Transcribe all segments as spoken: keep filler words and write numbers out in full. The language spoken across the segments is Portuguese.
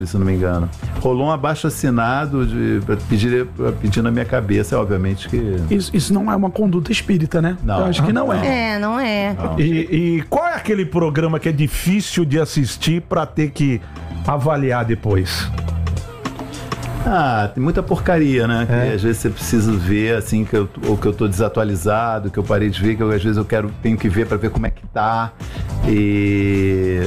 se não me engano. Rolou um abaixo-assinado de, pra pedir, pra pedir na minha cabeça, obviamente que... Isso, isso não é uma conduta espírita, né? Não. Eu acho que não, não. é. É, não é. Não. E, e qual é aquele programa que é difícil de assistir pra ter que avaliar depois? Ah, tem muita porcaria, né? Que É. às vezes você precisa ver, assim, que eu, ou que eu tô desatualizado, que eu parei de ver, que eu, às vezes eu quero, tenho que ver pra ver como é que tá. E...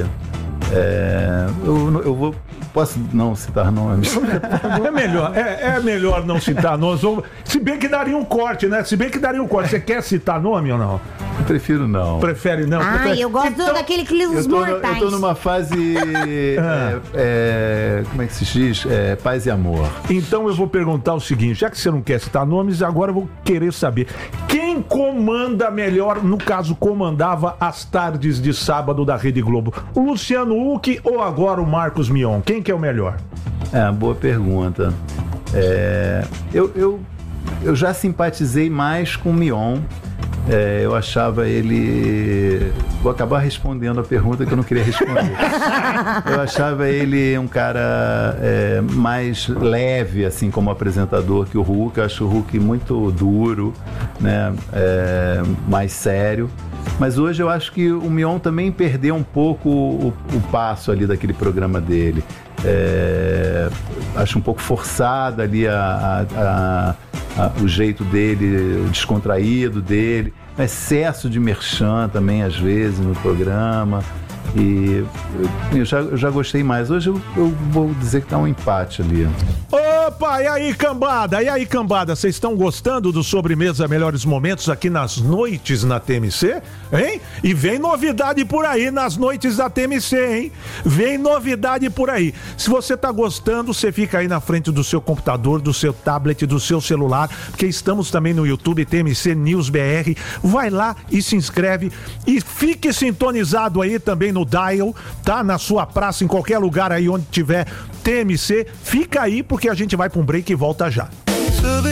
É, eu, eu vou... Posso não citar nomes? É melhor, é, é melhor não citar nomes. Ou- Se bem que daria um corte, né? Se bem que daria um corte. Você quer citar nome ou não? Eu prefiro não. Prefere não? Ai, Prefere- eu gosto Então, daquele Quilos Eu tô, no- Mortais. eu tô numa fase. é, é, como é que se diz? É, paz e amor. Então eu vou perguntar o seguinte, já que você não quer citar nomes, agora eu vou querer saber. Quem comanda melhor, no caso, comandava as tardes de sábado da Rede Globo? O Luciano Huck ou agora o Marcos Mion? Quem que é o melhor? É, boa pergunta. É, eu, eu, eu já simpatizei mais com o Mion. É, eu achava ele... Vou acabar respondendo a pergunta que eu não queria responder. Eu achava ele um cara é, mais leve, assim, como apresentador que o Huck. Eu acho o Huck muito duro, né? É, mais sério. Mas hoje eu acho que o Mion também perdeu um pouco o, o passo ali daquele programa dele. É, acho um pouco forçado ali a, a, a, a, o jeito dele, o descontraído dele, um excesso de merchan também às vezes no programa. E eu, eu, já, eu já gostei mais. Hoje eu, eu vou dizer que tá um empate ali. Opa, e aí, cambada? E aí, cambada? Vocês estão gostando do Sobremesa Melhores Momentos aqui nas noites na T M C? Hein? E vem novidade por aí nas noites da T M C, hein? Vem novidade por aí. Se você tá gostando, você fica aí na frente do seu computador, do seu tablet, do seu celular, porque estamos também no YouTube, T M C News B R. Vai lá e se inscreve e fique sintonizado aí também no Dial, tá? Na sua praça, em qualquer lugar aí onde tiver T M C. Fica aí porque a gente vai pra um break e volta já.